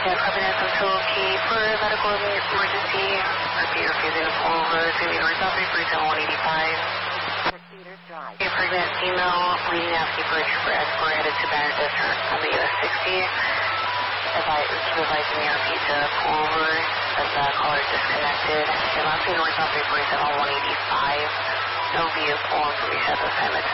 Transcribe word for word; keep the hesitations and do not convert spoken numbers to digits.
Yeah, copy that. I'm still okay for medical emergency. Repeat, refusing to pull over. It's going to be north south three three seven one eighty-five. Okay, pregnant female, leading asking for a trooper escort headed to Banner Desert on the U S sixty. Advise, advising the R P to pull over as the caller disconnected. And lastly, north south three four seven one eighty-five. No vehicle information at this time. It's